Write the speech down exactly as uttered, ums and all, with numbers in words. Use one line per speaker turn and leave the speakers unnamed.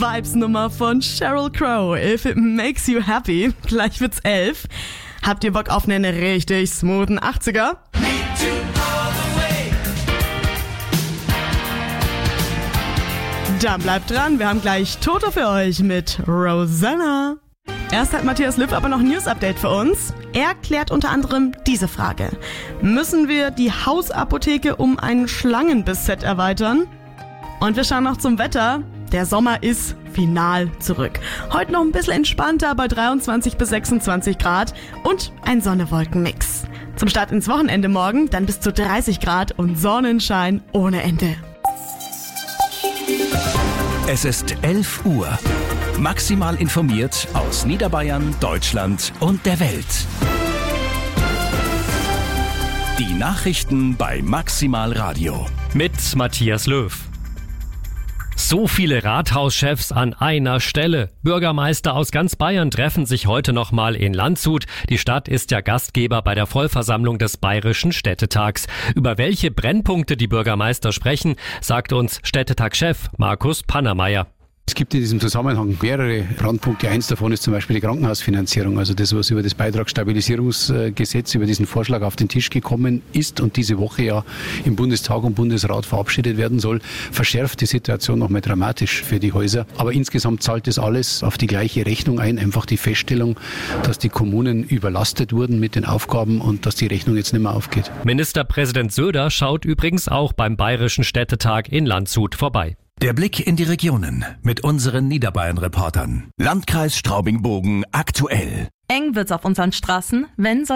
Vibes-Nummer von Sheryl Crow, If It Makes You Happy. Gleich wird's elf. Habt ihr Bock auf einen richtig smoothen achtziger? Dann bleibt dran, wir haben gleich Toto für euch mit Rosanna. Erst hat Matthias Löw aber noch ein News-Update für uns. Er klärt unter anderem diese Frage. Müssen wir die Hausapotheke um ein Schlangenbiss-Set erweitern? Und wir schauen noch zum Wetter. Der Sommer ist final zurück. Heute noch ein bisschen entspannter bei dreiundzwanzig bis sechsundzwanzig Grad und ein Sonne-Wolken-Mix. Zum Start ins Wochenende morgen dann bis zu dreißig Grad und Sonnenschein ohne Ende.
Es ist elf Uhr. Maximal informiert aus Niederbayern, Deutschland und der Welt. Die Nachrichten bei Maximal Radio.
Mit Matthias Löw. So viele Rathauschefs an einer Stelle. Bürgermeister aus ganz Bayern treffen sich heute nochmal in Landshut. Die Stadt ist ja Gastgeber bei der Vollversammlung des Bayerischen Städtetags. Über welche Brennpunkte die Bürgermeister sprechen, sagt uns Städtetagchef Markus Pannermeier.
Es gibt in diesem Zusammenhang mehrere Brandpunkte. Eins davon ist zum Beispiel die Krankenhausfinanzierung, also das, was über das Beitragsstabilisierungsgesetz, über diesen Vorschlag auf den Tisch gekommen ist und diese Woche ja im Bundestag und Bundesrat verabschiedet werden soll, verschärft die Situation nochmal dramatisch für die Häuser. Aber insgesamt zahlt das alles auf die gleiche Rechnung ein, einfach die Feststellung, dass die Kommunen überlastet wurden mit den Aufgaben und dass die Rechnung jetzt nicht mehr aufgeht.
Ministerpräsident Söder schaut übrigens auch beim Bayerischen Städtetag in Landshut vorbei.
Der Blick in die Regionen mit unseren Niederbayern-Reportern. Landkreis Straubing-Bogen aktuell.
Eng wird's auf unseren Straßen, wenn